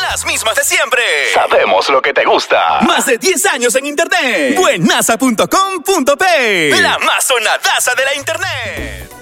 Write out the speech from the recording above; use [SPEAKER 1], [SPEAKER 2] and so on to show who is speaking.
[SPEAKER 1] Las mismas de siempre.
[SPEAKER 2] Sabemos lo que te gusta.
[SPEAKER 1] Más de 10 años en internet. Buenaza.com.p. La más sonadaza de la internet.